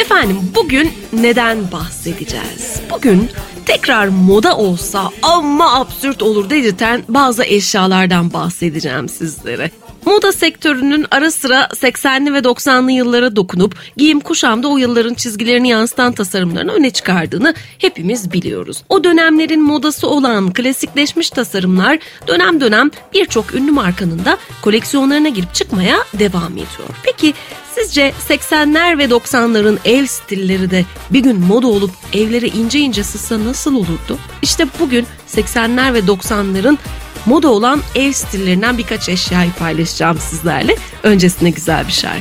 Efendim bugün neden bahsedeceğiz? Bugün tekrar moda olsa ama absürt olur dedirten bazı eşyalardan bahsedeceğim sizlere. Moda sektörünün ara sıra 80'li ve 90'lı yıllara dokunup giyim kuşamda o yılların çizgilerini yansıtan tasarımlarını öne çıkardığını hepimiz biliyoruz. O dönemlerin modası olan klasikleşmiş tasarımlar dönem dönem birçok ünlü markanın da koleksiyonlarına girip çıkmaya devam ediyor. Peki sizce 80'ler ve 90'ların ev stilleri de bir gün moda olup evlere ince ince sızsa nasıl olurdu? İşte bugün 80'ler ve 90'ların moda olan ev stillerinden birkaç eşyayı paylaşacağım sizlerle. Öncesinde güzel bir şarkı.